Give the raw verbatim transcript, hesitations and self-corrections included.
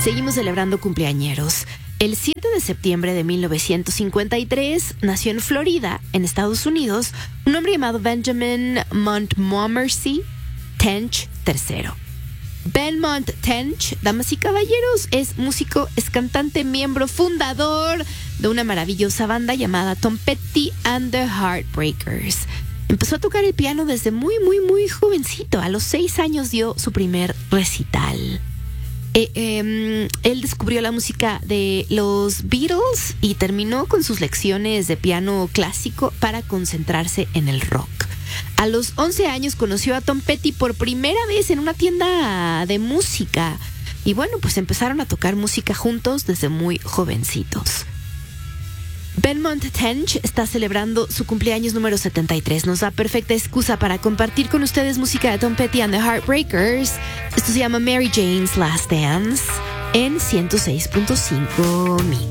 Seguimos celebrando cumpleañeros. El siete de septiembre de mil novecientos cincuenta y tres nació en Florida, en Estados Unidos, un hombre llamado Benjamin Montgomery Tench tercero. Belmont Tench, damas y caballeros, es músico, es cantante, miembro fundador de una maravillosa banda llamada Tom Petty and the Heartbreakers. Empezó a tocar el piano desde muy, muy, muy jovencito. A los seis años dio su primer recital. Eh, eh, él descubrió la música de los Beatles y terminó con sus lecciones de piano clásico para concentrarse en el rock. A los once años conoció a Tom Petty por primera vez en una tienda de música. Y bueno, pues empezaron a tocar música juntos desde muy jovencitos. Belmont Tench está celebrando su cumpleaños número setenta y tres. Nos da perfecta excusa para compartir con ustedes música de Tom Petty and the Heartbreakers. Esto se llama Mary Jane's Last Dance en ciento seis punto cinco Mix.